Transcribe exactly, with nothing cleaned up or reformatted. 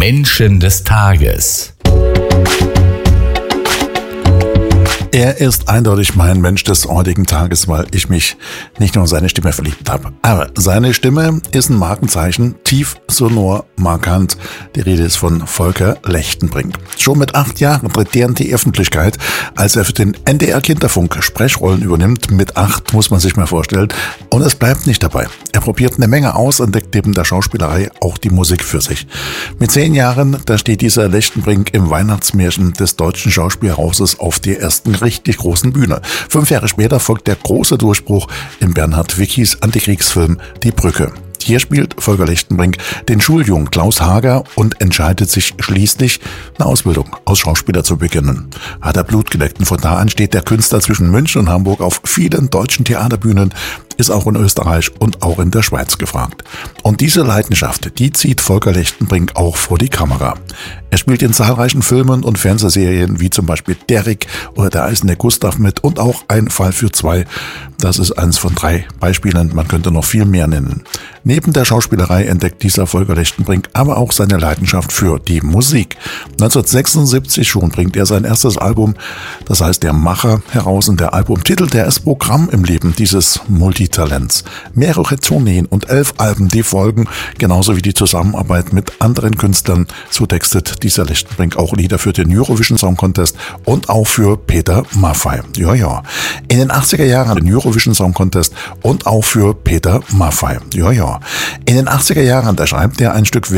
Menschen des Tages. Er ist eindeutig mein Mensch des heutigen Tages, weil ich mich nicht nur in seine Stimme verliebt habe. Aber seine Stimme ist ein Markenzeichen, tief, sonor, markant. Die Rede ist von Volker Lechtenbrink. Schon mit acht Jahren tritt er in die Öffentlichkeit, als er für den N D R Kinderfunk Sprechrollen übernimmt. Mit acht muss man sich mal vorstellen. Und es bleibt nicht dabei. Er probiert eine Menge aus, entdeckt neben der Schauspielerei auch die Musik für sich. Mit zehn Jahren, da steht dieser Lechtenbrink im Weihnachtsmärchen des Deutschen Schauspielhauses auf der ersten richtig großen Bühne. Fünf Jahre später folgt der große Durchbruch in Bernhard Wickis Antikriegsfilm Die Brücke. Hier spielt Volker Lechtenbrink den Schuljungen Klaus Hager und entscheidet sich schließlich, eine Ausbildung als Schauspieler zu beginnen. Hat er Blut geleckt und von da an steht der Künstler zwischen München und Hamburg auf vielen deutschen Theaterbühnen, ist auch in Österreich und auch in der Schweiz gefragt. Und diese Leidenschaft, die zieht Volker Lechtenbrink auch vor die Kamera. Er spielt in zahlreichen Filmen und Fernsehserien wie zum Beispiel Derrick oder Der Eiserne Gustav mit und auch Ein Fall für zwei. Das ist eins von drei Beispielen, man könnte noch viel mehr nennen. Neben der Schauspielerei entdeckt dieser Volker Lechtenbrink aber auch seine Leidenschaft für die Musik. neunzehnhundertsechsundsiebzig schon bringt er sein erstes Album, das heißt Der Macher, heraus und der Albumtitel, der ist Programm im Leben dieses Multitalents. Mehrere Tourneen und elf Alben, die folgen, genauso wie die Zusammenarbeit mit anderen Künstlern. So textet dieser Lechtenbrink auch Lieder für den Eurovision Song Contest und auch für Peter Maffay. Ja, ja. In den achtziger Jahren den Eurovision Song Contest und auch für Peter Maffay. Ja, ja. In den achtziger Jahren, da schreibt er ein Stück